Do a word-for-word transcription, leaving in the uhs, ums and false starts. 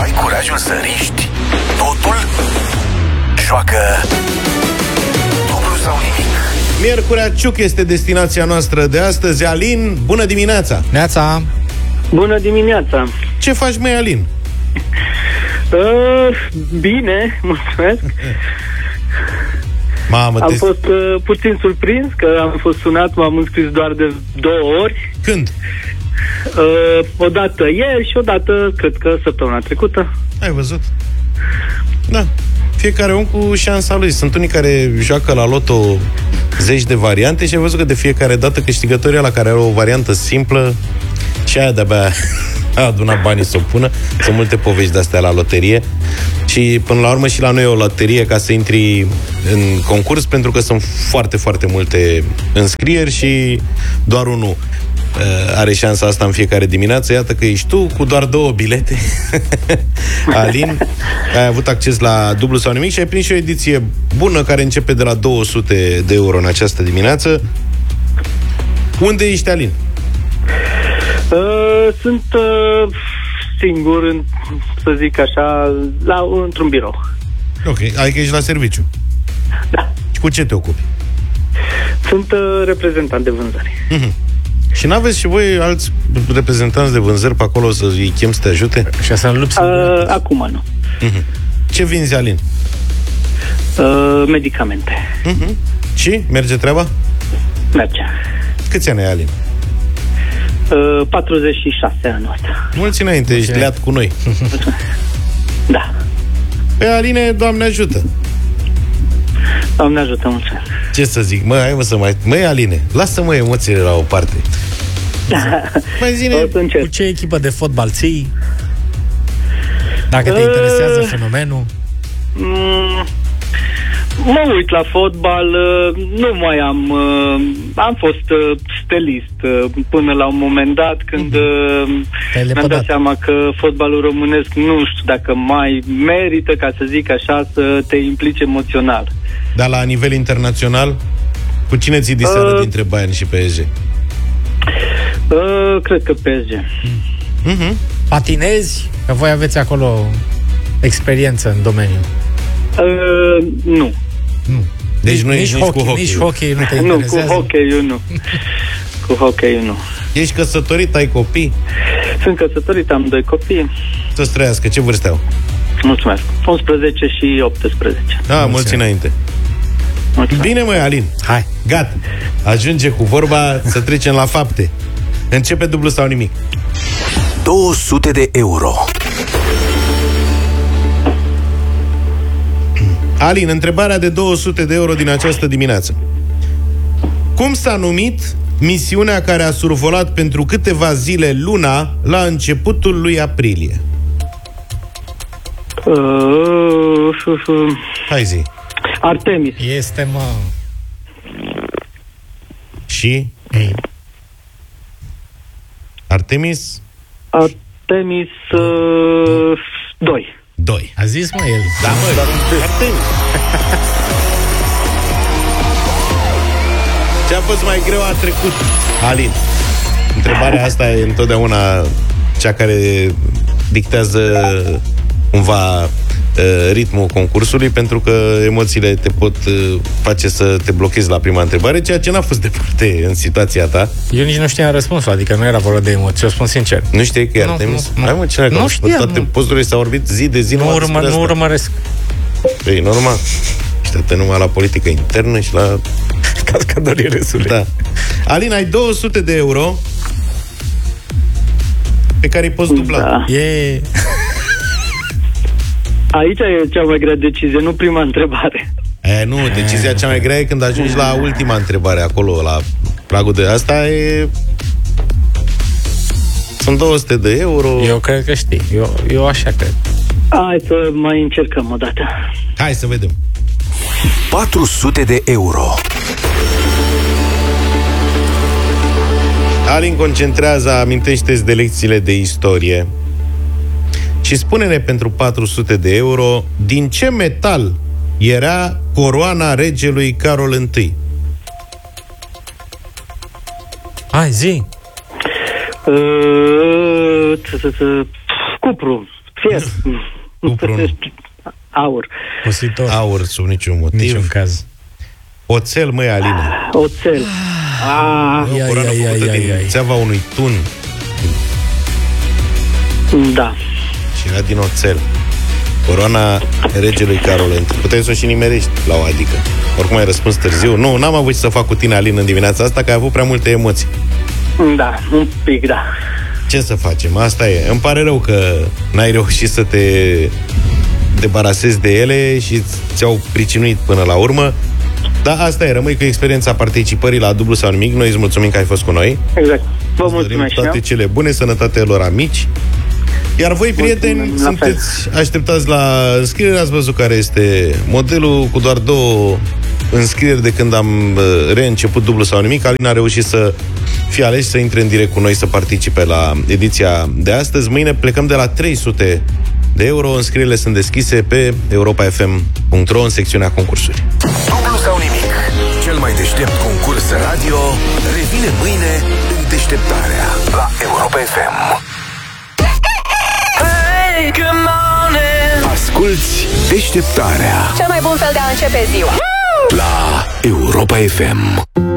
Ai curajul să riști totul? Joacă dublu sau nimic. Miercurea Ciuc este destinația noastră de astăzi. Alin, bună dimineața! Neața! Bună dimineața! Ce faci, măi, Alin? Uh, bine, mulțumesc. Mamă, am te... fost uh, puțin surprins că am fost sunat, m-am înscris doar de două ori. Când? Uh, o dată ieri și o dată, cred că săptămâna trecută. Ai văzut? Da. Fiecare om cu șansa lui. Sunt unii care joacă la loto zeci de variante și ai văzut că de fiecare dată câștigătorii ăla care are o variantă simplă și aia de-abia a adunat banii să o pună. Sunt multe povești de-astea la loterie. Și până la urmă și la noi e o loterie ca să intri în concurs, pentru că sunt foarte, foarte multe înscrieri și doar unul are șansa asta în fiecare dimineață. Iată că ești tu cu doar două bilete. Alin, ai avut acces la dublu sau nimic și ai prins și o ediție bună care începe de la două sute de euro în această dimineață. Unde ești, Alin? Uh, sunt uh, singur, în, să zic așa, la, într-un birou. Ok, adică ești la serviciu. Da. Și cu ce te ocupi? Sunt uh, reprezentant de vânzări. Mm-hmm. Și n-aveți și voi alți reprezentanți de vânzări pe acolo să îi chem să te ajute? Și să lupți? Uh, acum nu. Mm-hmm. Ce vinzi, Alin? Uh, medicamente. Mm-hmm. Și? Merge treaba? Merge. Câți ani ai, Alin? Uh, patruzeci și șase anul ăsta. Mulți înainte, ești leat cu noi. Da. Pe Aline, Doamne ajută. Doamne ajută, mulțumesc. Ce să zic, mă, hai mă să mai... Măi, Aline, lasă-mă emoțiile la o parte. Mai zine, cu ce echipă de fotbal ții? Dacă te uh, interesează fenomenul? Mm, mă uit la fotbal, nu mai am... Am fost stelist până la un moment dat, când uh-huh. mi-am dat seama că fotbalul românesc, nu știu dacă mai merită, ca să zic așa, să te implici emoțional. Dar la nivel internațional, cu cine ții diseară uh, dintre Bayern și P S G? Uh, cred că P S G. Uh-huh. Patinezi? Că voi aveți acolo experiență în domeniu. Uh, nu. Nu. Deci nu nici ești hockey, cu hockey. Nici hockey nu te nu, interesează? cu hockey nu. Cu hockey nu. Ești căsătorit, ai copii? Sunt căsătorit, am doi copii. Să-ți trăiască, ce vârste au? Mulțumesc. unsprezece și optsprezece. Ah, mulți înainte. Mulțumesc. Bine, măi, Alin. Hai. Gata. Ajunge cu vorba să trecem la fapte. Începe dublu sau nimic. două sute de euro. Alin, întrebarea de două sute de euro din această dimineață. Cum s-a numit misiunea care a survolat pentru câteva zile luna la începutul lui aprilie? Uh, Hai zi. Artemis. Este, mă. Și? Ei. Artemis? Artemis uh, doi. doi. A zis, mă, el. Da, mă, Artemis. Ce a fost mai greu a trecut, Alin? Întrebarea asta e întotdeauna cea care dictează cumva ritmul concursului, pentru că emoțiile te pot face să te blochezi la prima întrebare, ceea ce n-a fost departe în situația ta. Eu nici nu știam răspunsul, adică nu era vorba de emoții, o spun sincer. Nu știi că e Artemis? Nu, nu, Hai, mă, cine nu știam. Toate nu. posturile s-au orbit zi de zi. Nu, urmă, nu urmăresc. Păi, normal. Ești atât numai la politică internă și la cascadorii râsului. Da. Alin, ai două sute de euro pe care îi poți dubla. Da. E... Aici e cea mai grea decizie, nu prima întrebare. E, nu, decizia cea mai grea e când ajungi la ultima întrebare, acolo, la pragul de... Asta e... Sunt două sute de euro. Eu cred că știi, eu, eu așa cred. Hai să mai încercăm o dată. Hai să vedem. patru sute de euro. Alin, concentrează, amintește-ți de lecțiile de istorie și spune-ne pentru patru sute de euro din ce metal era coroana regelui Carol I. Hai, zi. Uh, Cupru. Fier. Cupru nu. Aur. Cositor. Aur, sub niciun motiv. Niciun caz. Oțel, măi, Alina. Oțel. Ah, O Ia, coroană ia, ia, făcută ia, din ia. țeava unui tun da. și era din oțel. Coroana regelui Carol întâi. Puteai să o și nimerești la o adică. Oricum ai răspuns târziu. Nu, n-am avut ce să fac cu tine, Alin, în dimineața asta, că ai avut prea multe emoții. Da, un pic, da. Ce să facem? Asta e. Îmi pare rău că n-ai reușit să te debarasezi de ele și ți-au pricinuit până la urmă. Dar asta e, rămâi cu experiența participării la Dublu sau Nimic. Noi îți mulțumim că ai fost cu noi. Exact. Vă Îți dorim mulțumesc și toate eu. cele bune, sănătate lor amici. Iar voi, prieteni, Mulțumim, la sunteți așteptați la înscriere. Ați văzut care este modelul, cu doar două înscrieri de când am uh, reînceput Dublu sau Nimic. Alina a reușit să fie ales, să intre în direct cu noi, să participe la ediția de astăzi. Mâine plecăm de la trei sute de euro. Înscrierile sunt deschise pe europa f m punct r o în secțiunea concursuri. Dublu sau Nimic, cel mai deștept concurs radio, revine mâine în deșteptarea la Europa F M. Hey, good morning. Asculți deșteptarea Cel mai bun fel de a începe ziua. la Europa F M.